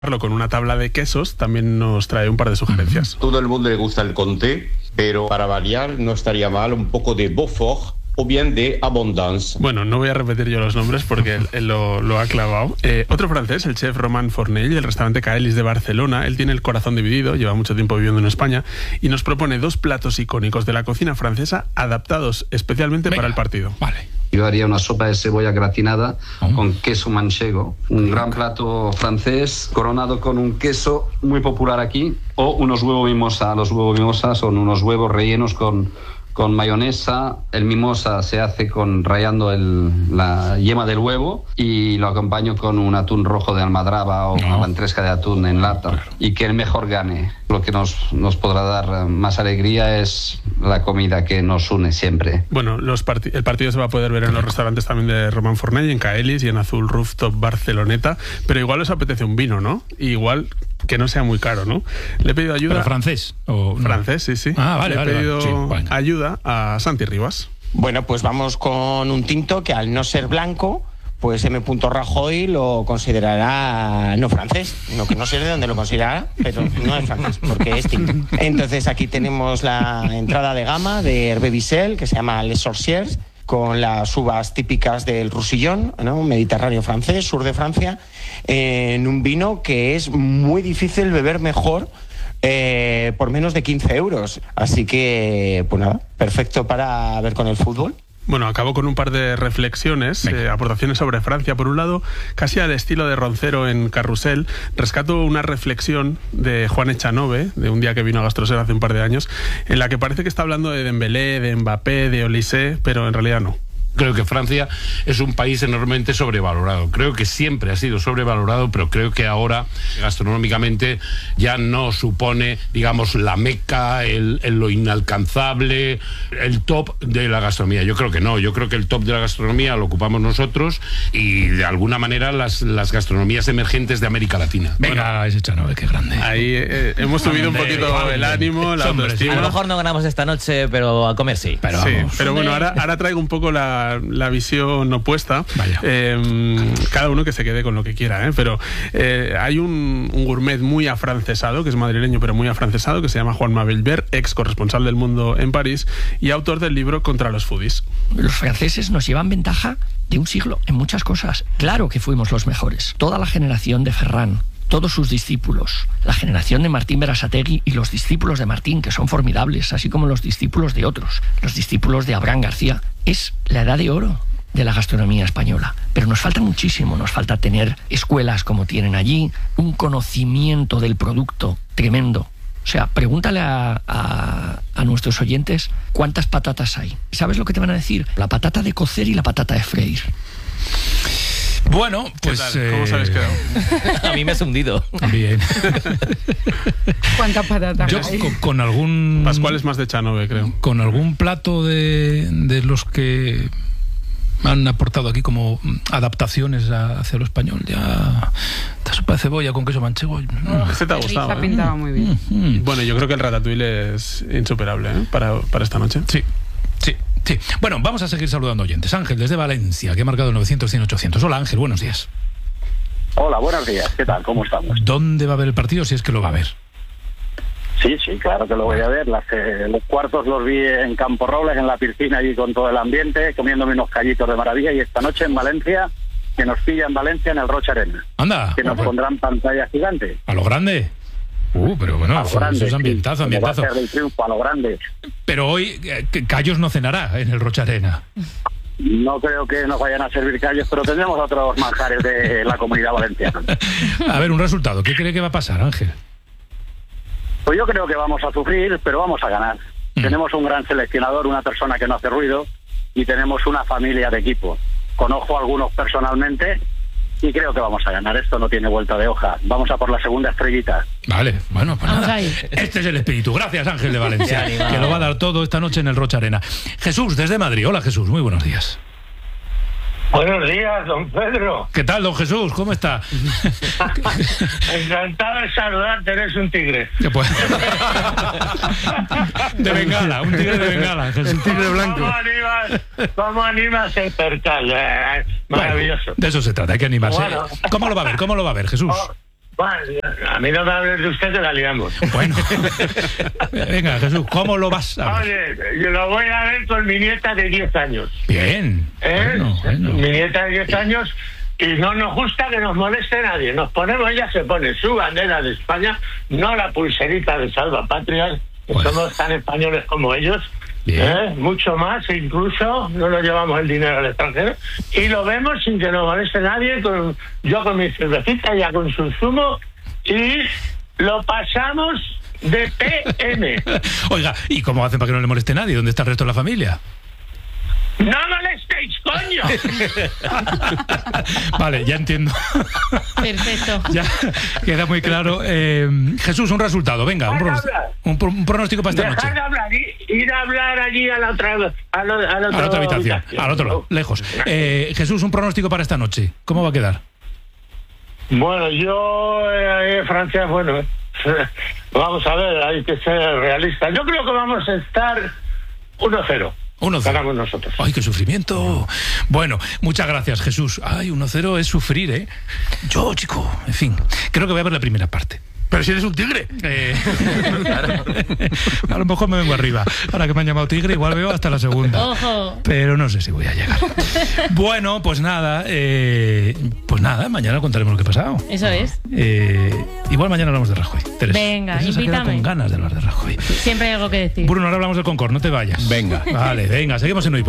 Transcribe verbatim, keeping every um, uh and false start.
con una tabla de quesos, también nos trae un par de sugerencias. Todo el mundo le gusta el comté, pero para variar no estaría mal un poco de Beaufort o bien de Abondance. Bueno, no voy a repetir yo los nombres porque él, él lo, lo ha clavado. Eh, otro francés, el chef Romain Fournel, del restaurante Caelis de Barcelona, él tiene el corazón dividido, lleva mucho tiempo viviendo en España y nos propone dos platos icónicos de la cocina francesa adaptados especialmente Venga, para el partido. Vale. Yo haría una sopa de cebolla gratinada oh. con queso manchego, un gran plato francés coronado con un queso muy popular aquí, o unos huevos mimosa. Los huevos mimosa son unos huevos rellenos con, con mayonesa. El mimosa se hace con rallando el, la yema del huevo y lo acompaño con un atún rojo de almadraba o no. una ventresca de atún en lata. Claro. Y que el mejor gane. Lo que nos, nos podrá dar más alegría es la comida que nos une siempre. Bueno, los part- el partido se va a poder ver en los restaurantes también de Romain Fournel, en Caelis y en Azul Rooftop Barceloneta, pero igual os apetece un vino, ¿no? Y igual que no sea muy caro, ¿no? Le he pedido ayuda... ¿Pero francés? O no? Francés, sí, sí. Ah, vale, Le he vale, pedido vale. Sí, bueno. ayuda a Santi Rivas. Bueno, pues vamos con un tinto que al no ser blanco, pues M. Rajoy lo considerará no francés, no que no sé de dónde lo considerará, pero no es francés, porque es tinto. Entonces aquí tenemos la entrada de gama de Hervé Vissel, que se llama Les Sorcières, con las uvas típicas del Roussillon, ¿no? Mediterráneo francés, sur de Francia, en un vino que es muy difícil beber mejor eh, por menos de quince euros. Así que, pues nada, perfecto para ver con el fútbol. Bueno, acabo con un par de reflexiones, eh, aportaciones sobre Francia. Por un lado, casi al estilo de Roncero en Carrusel, rescato una reflexión de Juan Echanove, de un día que vino a Gastroser hace un par de años, en la que parece que está hablando de Dembélé, de Mbappé, de Olysée, pero en realidad no. Creo que Francia es un país enormemente sobrevalorado. Creo que siempre ha sido sobrevalorado, pero creo que ahora gastronómicamente ya no supone, digamos, la meca, el, el lo inalcanzable, el top de la gastronomía. Yo creo que no. Yo creo que el top de la gastronomía lo ocupamos nosotros y de alguna manera las, las gastronomías emergentes de América Latina. Venga, bueno, ese Chanove, qué grande. Ahí eh, hemos subido un poquito grande. el ánimo, la autoestima. A lo mejor no ganamos esta noche, pero a comer sí. Pero, sí, pero bueno, ahora, ahora traigo un poco la la visión opuesta. Eh, cada uno que se quede con lo que quiera, ¿eh? Pero eh, hay un, un gourmet muy afrancesado, que es madrileño pero muy afrancesado, que se llama Juan Mabelver, ex corresponsal del Mundo en París y autor del libro Contra los foodies. Los franceses nos llevan ventaja de un siglo en muchas cosas. Claro que fuimos los mejores. Toda la generación de Ferran, todos sus discípulos, la generación de Martín Berasategui y los discípulos de Martín, que son formidables, así como los discípulos de otros, los discípulos de Abraham García, es la edad de oro de la gastronomía española. Pero nos falta muchísimo, nos falta tener escuelas como tienen allí, un conocimiento del producto tremendo. O sea, pregúntale a, a, a nuestros oyentes cuántas patatas hay. ¿Sabes lo que te van a decir? La patata de cocer y la patata de freír. Bueno, pues... ¿Cómo os habéis quedado? A mí me has hundido. Bien. ¿Cuántas patatas Yo hay? con, con algún... Pascual es más de Chanove, creo. Con algún plato de, de los que han aportado aquí como adaptaciones a, hacia lo español. Ya... Esta sopa de cebolla con queso manchego... Oh, este te ha gustado, Se ha pintado ¿eh? muy bien. Mm. Bueno, yo creo que el ratatouille es insuperable, ¿eh? para, para esta noche. Sí, sí. Sí, bueno, vamos a seguir saludando oyentes. Ángel, desde Valencia, que ha marcado el novecientos, cien, ochocientos. Hola, Ángel, buenos días. Hola, buenos días. ¿Qué tal? ¿Cómo estamos? ¿Dónde va a haber el partido, si es que lo va a ver? Sí, sí, claro que lo voy a ver. Las, eh, los cuartos los vi en Campo Robles, en la piscina, allí con todo el ambiente, comiéndome unos callitos de maravilla. Y esta noche en Valencia, que nos pilla en Valencia, en el Rocha Arena. Anda. Que nos bueno. pondrán pantalla gigante. ¿A lo grande? Uh, pero bueno, a lo grande, eso es ambientazo, sí, ambientazo. Va a ser el triunfo a lo grande. Pero hoy eh, Callos no cenará en el Rocha Arena. No creo que nos vayan a servir callos, pero tendremos otros manjares de la comunidad valenciana. A ver, un resultado. ¿Qué cree que va a pasar, Ángel? Pues yo creo que vamos a sufrir, pero vamos a ganar. Mm. Tenemos un gran seleccionador, una persona que no hace ruido, y tenemos una familia de equipo. Conozco a algunos personalmente y creo que vamos a ganar. Esto no tiene vuelta de hoja. Vamos a por la segunda estrellita. Vale, bueno, pues nada. Este es el espíritu. Gracias, Ángel de Valencia, que lo va a dar todo esta noche en el Rocha Arena. Jesús, desde Madrid. Hola, Jesús, muy buenos días. Buenos días, don Pedro. ¿Qué tal, don Jesús? ¿Cómo está? Encantado de saludarte, eres un tigre. Pues... de bengala, un tigre de bengala, Jesús. El tigre blanco. ¿Cómo animas, cómo animas el percal? Eh, maravilloso. Bueno, de eso se trata, hay que animarse. Bueno. ¿Cómo lo va a ver? ¿Cómo lo va a ver, Jesús? Bueno, a mí no me hables de usted, que la liamos. Bueno, venga, Jesús, ¿cómo lo vas a ver? Oye, yo lo voy a ver con mi nieta de diez años. Bien. ¿Eh? Bueno, bueno. Mi nieta de diez años, y no nos gusta que nos moleste nadie. Nos ponemos, ella se pone su bandera de España, no la pulserita de Salvapatrias, que bueno. somos tan españoles como ellos. ¿Eh? Mucho más, incluso no nos llevamos el dinero al extranjero y lo vemos sin que nos moleste nadie, con, yo con mi cervecita, ya con su zumo, y lo pasamos de P M. Oiga, ¿y cómo hacen para que no le moleste nadie? ¿Dónde está el resto de la familia? ¡No molestéis, coño! Vale, ya entiendo. Perfecto. Ya queda muy claro. Eh, Jesús, un resultado, venga, un, pronos un, un pronóstico para esta Dejar noche. De hablar, ir, ir a hablar allí a la otra, a lo, a la otra, a la otra habitación, habitación, al otro lado, lejos. Eh, Jesús, un pronóstico para esta noche. ¿Cómo va a quedar? Bueno, yo, eh, Francia, bueno, eh, vamos a ver, hay que ser realistas. Yo creo que vamos a estar uno cero. uno cero. Ganamos nosotros. Ay, qué sufrimiento. Bueno, muchas gracias, Jesús. Ay, uno cero es sufrir, ¿eh? Yo, chico, en fin, creo que voy a ver la primera parte. Pero si eres un tigre. Eh, a lo mejor me vengo arriba. Ahora que me han llamado tigre, igual veo hasta la segunda. Ojo. Pero no sé si voy a llegar. Bueno, pues nada, eh, pues nada, mañana contaremos lo que ha pasado. Eso es. Eh, igual mañana hablamos de Rajoy. Teresa. Venga, Teresa se ha quedado invítame. con ganas de hablar de Rajoy. Siempre hay algo que decir. Bruno, ahora hablamos del Concord, no te vayas. Venga. Vale, venga, seguimos en Hoy Por